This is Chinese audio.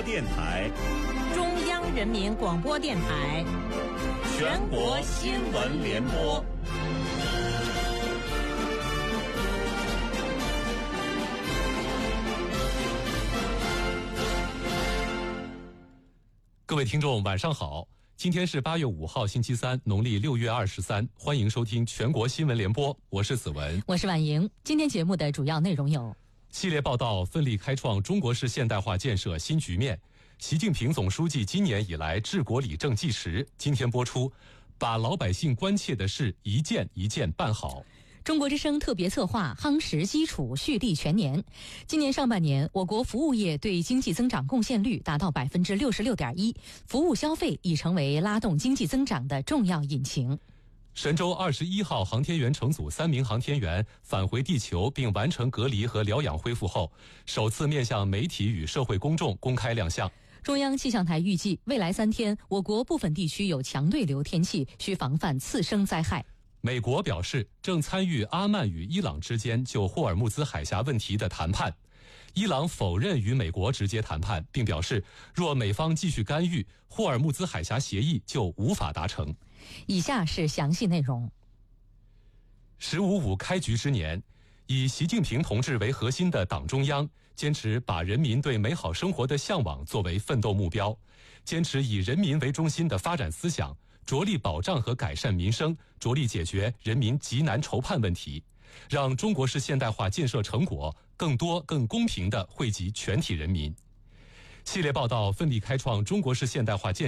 电台、 中央人民广播电台、 全国新闻联播。 各位听众晚上好，今天是8月5号星期三，农历6月23，欢迎收听全国新闻联播，我是子文， 我是婉莹。今天节目的主要内容有： 系列报道奋力开创中国式现代化建设新局面，习近平总书记今年以来治国理政纪实，今天播出，把老百姓关切的事一件一件办好。 中国之声特别策划夯实基础蓄力全年。今年上半年，我国服务业对经济增长贡献率达到66.1%，服务消费已成为拉动经济增长的重要引擎。 神舟21号航天员乘组3名航天员返回地球并完成隔离和疗养恢复后，首次面向媒体与社会公众公开亮相。 中央气象台预计，未来3天，我国部分地区有强对流天气，需防范次生灾害。 美国表示正参与阿曼与伊朗之间就霍尔木兹海峡问题的谈判。伊朗否认与美国直接谈判，并表示若美方继续干预，霍尔木兹海峡协议就无法达成。 以下是详细内容。 “15.5”开局之年，以习近平同志为核心的党中央坚持把人民对美好生活的向往作为奋斗目标，坚持以人民为中心的发展思想，着力保障和改善民生，着力解决人民急难愁盼问题，让中国式现代化建设成果更多更公平地惠及全体人民。系列报道奋力开创中国式现代化建设